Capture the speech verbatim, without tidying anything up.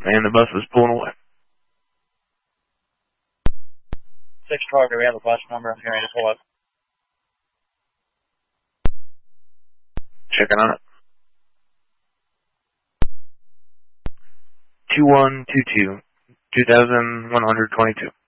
And the bus was pulling away. Six Charlie, we have a bus number. I'm hearing to pull up. Checking on it. two one two two, two thousand one hundred twenty-two.